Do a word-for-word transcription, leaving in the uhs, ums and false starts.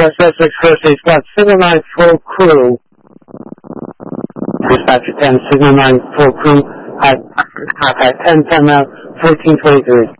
Sussex First Aid Squad, Signal nine full crew. Dispatcher ten, Signal nine full crew, high, high ten, ten now, fourteen twenty-three.